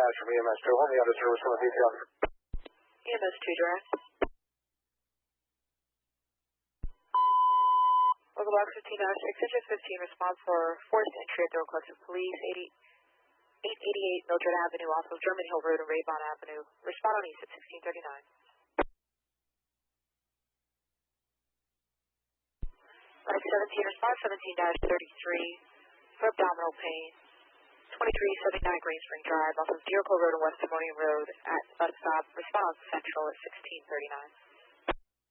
from EMS 2. On the other service on the detail. EMS 2 direct. Local box 15-6, engine 15, response for forced entry at the request of police, 888 Mildred Avenue off of German Hill Road and Raybon Avenue. Respond on east at 1639. Like 17, response 17-33 for abdominal pain. 2379 Green Spring Drive off of Jericho Road and West Des Moines Road at bus stop. Response Central at 1639.